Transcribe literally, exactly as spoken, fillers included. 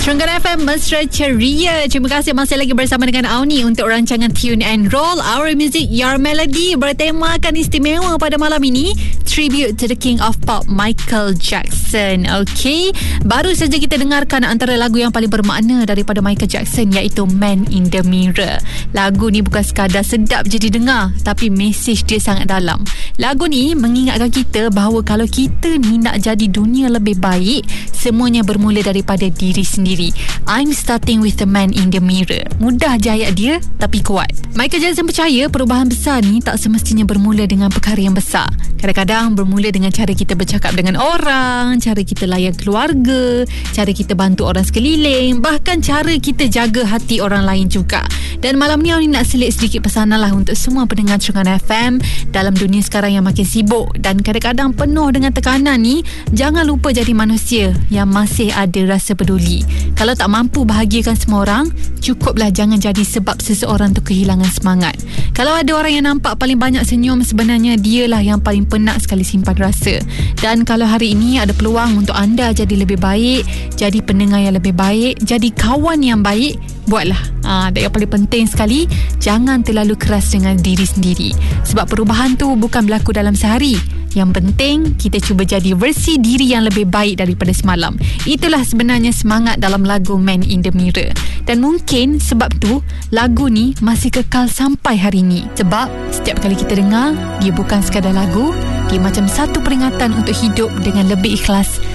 Terengganu F M Mesra Ceria. Terima kasih masih lagi bersama dengan Auni untuk rancangan Tune and Roll Our Music Your Melody, bertemakan istimewa pada malam ini, tribute to the King of Pop, Michael Jackson. Okay, baru saja kita dengarkan antara lagu yang paling bermakna daripada Michael Jackson, iaitu Man in the Mirror. Lagu ni bukan sekadar sedap je didengar, tapi mesej dia sangat dalam. Lagu ni mengingatkan kita bahawa kalau kita ni nak jadi dunia lebih baik, semuanya bermula daripada diri sendiri. I'm starting with the man in the mirror. Mudah je ayat dia, tapi kuat. Michael Jackson percaya perubahan besar ni tak semestinya bermula dengan perkara yang besar. Kadang-kadang bermula dengan cara kita bercakap dengan orang, cara kita layan keluarga, cara kita bantu orang sekeliling, bahkan cara kita jaga hati orang lain juga. Dan malam ni Auni nak selit sedikit pesanan lah untuk semua pendengar Terengganu F M. Dalam dunia sekarang yang makin sibuk dan kadang-kadang penuh dengan tekanan ni, jangan lupa jadi manusia yang masih ada rasa peduli. Kalau tak mampu bahagiakan semua orang, cukuplah jangan jadi sebab seseorang tu kehilangan semangat. Kalau ada orang yang nampak paling banyak senyum, sebenarnya dialah yang paling penat sekali simpan rasa. Dan kalau hari ini ada peluang untuk anda jadi lebih baik, jadi pendengar yang lebih baik, jadi kawan yang baik, buatlah. Ha, dan yang paling penting sekali, jangan terlalu keras dengan diri sendiri. Sebab perubahan tu bukan berlaku dalam sehari. Yang penting, kita cuba jadi versi diri yang lebih baik daripada semalam. Itulah sebenarnya semangat dalam lagu Man in the Mirror. Dan mungkin sebab tu, lagu ni masih kekal sampai hari ni. Sebab setiap kali kita dengar, dia bukan sekadar lagu, dia macam satu peringatan untuk hidup dengan lebih ikhlas